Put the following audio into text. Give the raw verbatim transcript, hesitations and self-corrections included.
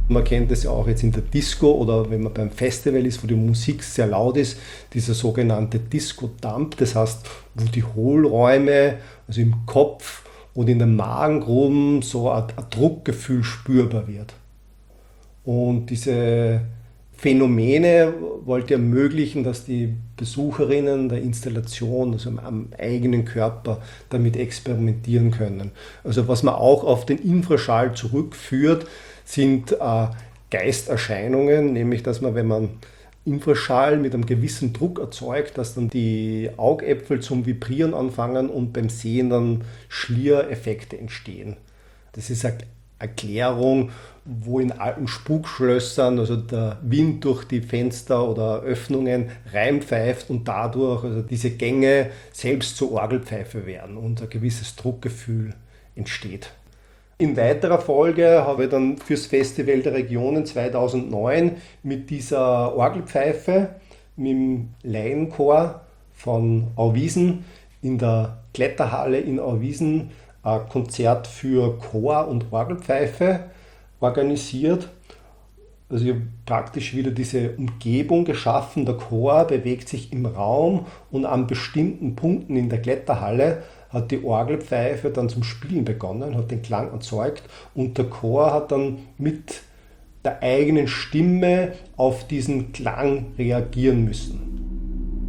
Man kennt es ja auch jetzt in der Disco oder wenn man beim Festival ist, wo die Musik sehr laut ist, dieser sogenannte Disco-Dump, das heißt, wo die Hohlräume, also im Kopf und in den Magengruben so ein, ein Druckgefühl spürbar wird. Und diese Phänomene wollte ermöglichen, dass die Besucherinnen der Installation, also am eigenen Körper, damit experimentieren können. Also was man auch auf den Infraschall zurückführt, sind äh, Geisterscheinungen, nämlich dass man, wenn man Infraschall mit einem gewissen Druck erzeugt, dass dann die Augäpfel zum Vibrieren anfangen und beim Sehen dann Schliereffekte entstehen. Das ist eine Erklärung, wo in alten Spukschlössern also der Wind durch die Fenster oder Öffnungen reinpfeift und dadurch also diese Gänge selbst zur Orgelpfeife werden und ein gewisses Druckgefühl entsteht. In weiterer Folge habe ich dann fürs Festival der Regionen zweitausendneun mit dieser Orgelpfeife, mit dem Laienchor von Auwiesen in der Kletterhalle in Auwiesen ein Konzert für Chor und Orgelpfeife organisiert. Also ich habe praktisch wieder diese Umgebung geschaffen. Der Chor bewegt sich im Raum und an bestimmten Punkten in der Kletterhalle hat die Orgelpfeife dann zum Spielen begonnen, hat den Klang erzeugt und der Chor hat dann mit der eigenen Stimme auf diesen Klang reagieren müssen.